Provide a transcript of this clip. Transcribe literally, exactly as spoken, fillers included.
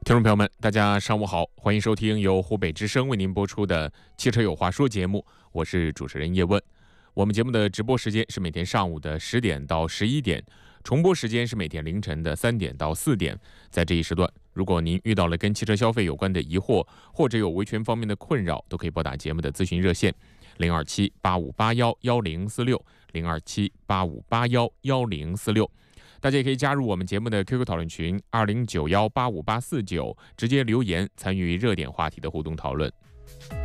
听众朋友们，大家上午好，欢迎收听由湖北之声为您播出的《汽车有话说》节目，我是主持人叶问。我们节目的直播时间是每天上午的十点到十一点，重播时间是每天凌晨的三点到四点。在这一时段，如果您遇到了跟汽车消费有关的疑惑，或者有维权方面的困扰，都可以拨打节目的咨询热线零二七八五八幺幺零四六零二七八五八幺幺零四六。大家也可以加入我们节目的 Q Q 讨论群二零九幺八五八四九，直接留言参与热点话题的互动讨论。